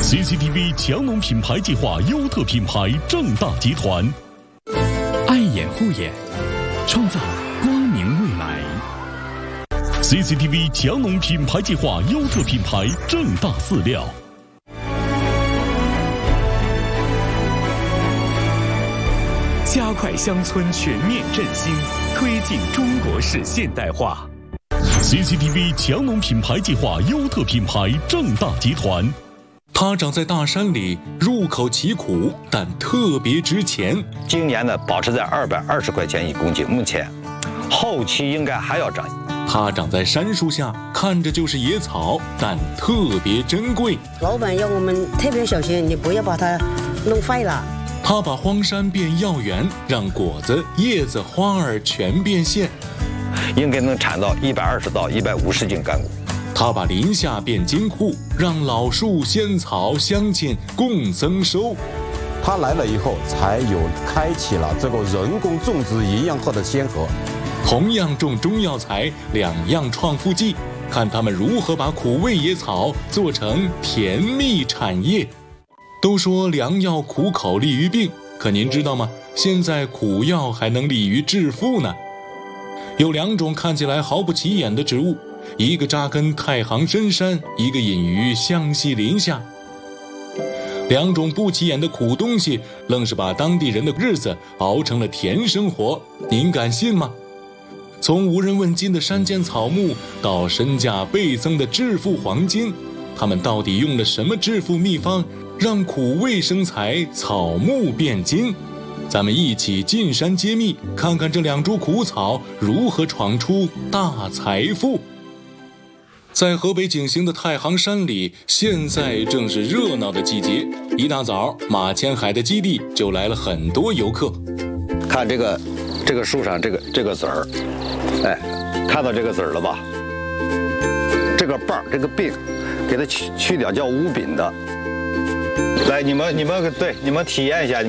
CCTV 强农品牌计划优特品牌正大集团， 爱眼护眼，创造光明未来。 CCTV 强农品牌计划优特品牌正大饲料。 加快乡村全面振兴，推进中国式现代化。 CCTV 强农品牌计划优特品牌正大集团。 它长在大山里，入口奇苦，但特别值钱。 今年呢，保持在220块钱一公斤，目前，后期应该还要涨。 它长在杉树下，看着就是野草，但特别珍贵。 老板要我们特别小心，你不要把它弄坏了。 它把荒山变药园，让果子、叶子、花儿全变现， 应该能产到120到150斤干果。 它把林下变金库，让老树、仙草、乡亲共增收。 它来了以后，才有开启了这个人工种植营养化的先河。 同样种中药材，两样创富剂，看他们如何把苦味野草做成甜蜜产业。都说良药苦口利于病，可您知道吗？现在苦药还能利于致富呢。有两种看起来毫不起眼的植物，一个扎根太行深山，一个隐于湘西林下。两种不起眼的苦东西，愣是把当地人的日子熬成了甜生活，您敢信吗？从无人问津的山间草木，到身价倍增的致富黄金，他们到底用了什么致富秘方，让苦味生财，草木变金？咱们一起进山揭秘，看看这两株苦草如何闯出大财富。在河北景行的太行山里，现在正是热闹的季节。一大早，马前海的基地就来了很多游客。 看这个树上这个籽儿，哎，看到这个籽儿了吧？这个瓣儿，这个柄，给它去掉，叫无柄的。来，你们体验一下。